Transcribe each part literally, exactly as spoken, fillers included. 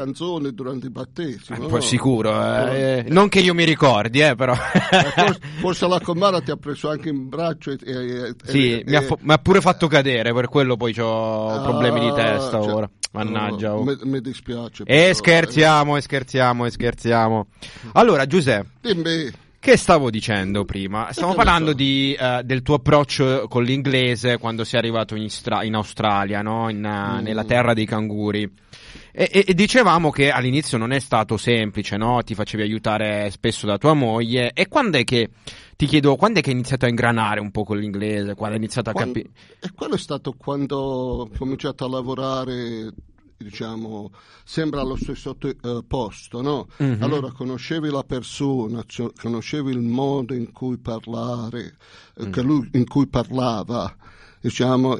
canzoni durante il battesimo. Eh, no? poi sicuro, eh, non che io mi ricordi, eh, però. Eh, forse, forse la comare ti ha preso anche in braccio e, e, sì, e, mi, ha, mi ha pure fatto cadere, per quello poi ho ah, problemi di testa cioè, ora. Mannaggia. Oh, mi, mi dispiace. E però, scherziamo, eh. e scherziamo, e scherziamo. Allora, Giuseppe. Dimmi. Che stavo dicendo prima? Stavo parlando di, uh, del tuo approccio con l'inglese quando sei arrivato in, Istra- in Australia, no? in, uh, mm. nella terra dei canguri. E, e, e dicevamo che all'inizio non è stato semplice, no? Ti facevi aiutare spesso da tua moglie. E quando è che, ti chiedo, quando è che hai iniziato a ingranare un po' con l'inglese? Quando hai iniziato a capire? E quello è stato quando ho cominciato a lavorare, diciamo, sempre allo stesso te- uh, posto, no? Mm-hmm. Allora conoscevi la persona, cioè, conoscevi il modo in cui parlare, eh, mm. che lui, in cui parlava, diciamo,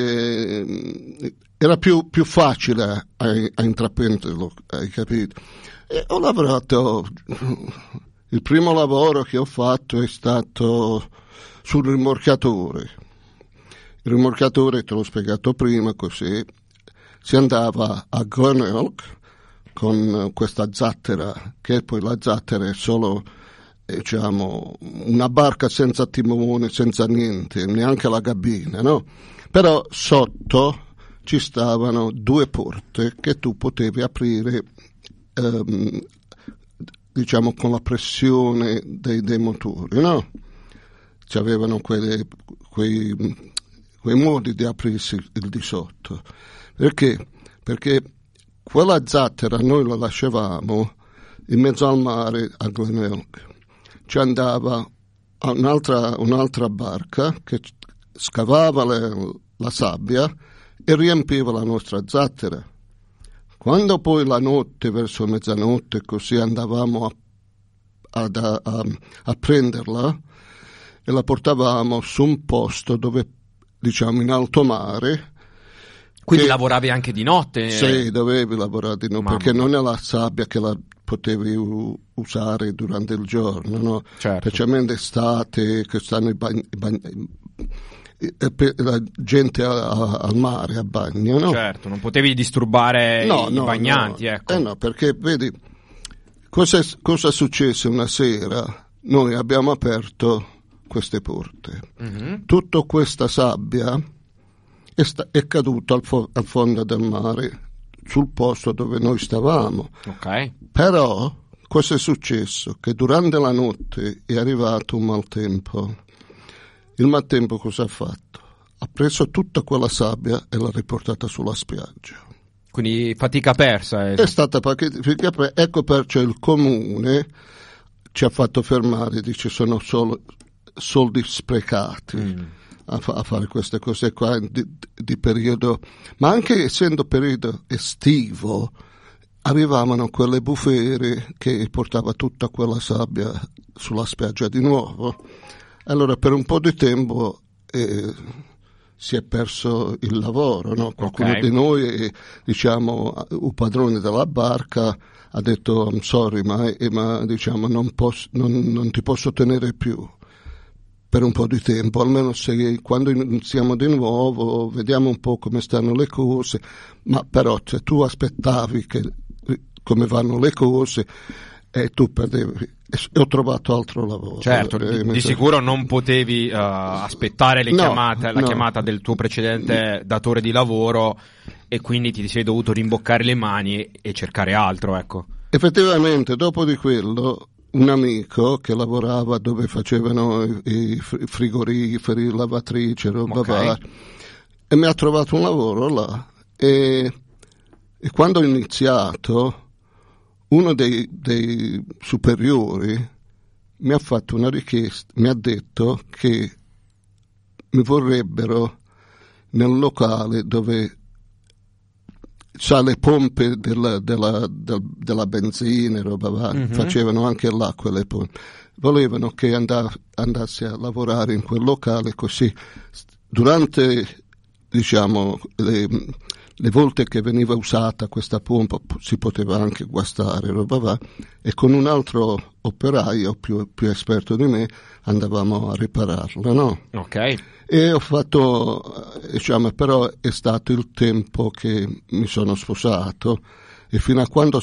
e era più, più facile a, a intraprenderlo, hai capito? E ho lavorato, il primo lavoro che ho fatto è stato sul rimorchiatore. Il rimorchiatore, te l'ho spiegato prima, così si andava a Glenelg con questa zattera, che poi la zattera è solo, diciamo, una barca senza timone, senza niente, neanche la cabina, no? Però sotto ci stavano due porte che tu potevi aprire, ehm, diciamo, con la pressione dei, dei motori, no? C'avevano quelle, quei, quei modi di aprirsi il di sotto. Perché? Perché quella zattera noi la lasciavamo in mezzo al mare a Glenelg. Ci andava un'altra, un'altra barca che scavava le, la sabbia e riempiva la nostra zattera. Quando poi la notte, verso mezzanotte, così andavamo a, a, a, a prenderla e la portavamo su un posto dove, diciamo, in alto mare. Quindi che, lavoravi anche di notte? Sì, dovevi lavorare di notte, Mamma. perché non è la sabbia che la potevi u- usare durante il giorno, no? Certo. Specialmente estate, che stanno i bagni, i bagni, la gente a, a, al mare a bagno, no? Certo, non potevi disturbare no, i no, bagnanti, no. ecco. Eh no, perché vedi, cosa, cosa successe una sera? Noi abbiamo aperto queste porte. Mm-hmm. Tutta questa sabbia è, sta, è caduta al, fo- al fondo del mare, sul posto dove noi stavamo. Ok. Però cosa è successo? Che durante la notte è arrivato un maltempo. Il maltempo cosa ha fatto? Ha preso tutta quella sabbia e l'ha riportata sulla spiaggia. Quindi fatica persa. Eh. È stata fatica persa. Ecco perciò il comune ci ha fatto fermare, dice sono solo soldi sprecati mm. a, fa- a fare queste cose qua di, di periodo, ma anche essendo periodo estivo arrivavano quelle bufere che portava tutta quella sabbia sulla spiaggia di nuovo. Allora per un po' di tempo eh, si è perso il lavoro, no? Qualcuno okay. di noi, eh, diciamo, il padrone della barca ha detto I'm sorry, ma, eh, ma diciamo non, posso, non, non ti posso tenere più per un po' di tempo, almeno se quando iniziamo di nuovo vediamo un po' come stanno le cose, ma però se tu aspettavi che come vanno le cose e tu perdevi. E ho trovato altro lavoro. Certo, eh, di, di sicuro non potevi uh, aspettare le no, chiamate, la no. chiamata del tuo precedente datore di lavoro e quindi ti sei dovuto rimboccare le mani e, e cercare altro, ecco. Effettivamente, dopo di quello, un amico che lavorava dove facevano i frigoriferi, lavatrici, roba okay. va, e mi ha trovato un lavoro là. E, e quando ho iniziato, uno dei, dei superiori mi ha fatto una richiesta, mi ha detto che mi vorrebbero nel locale dove c'ha le pompe della, della, della, della benzina e roba va, mm-hmm. facevano anche là quelle pompe. Volevano che andà, andassi a lavorare in quel locale, così durante, diciamo, le, le volte che veniva usata questa pompa si poteva anche guastare, roba va, e con un altro operaio più, più esperto di me andavamo a ripararla, no? Ok. E ho fatto, diciamo, però è stato il tempo che mi sono sposato e fino a quando